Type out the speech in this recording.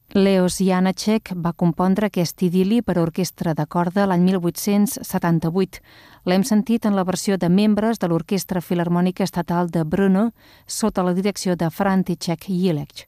Leos Janáček va compondre aquest idil·li per a orquestra de corda l'any 1878. L'hem sentit en la versió de membres de l'Orquestra Filharmònica Estatal de Brno sota la direcció de František Jílek.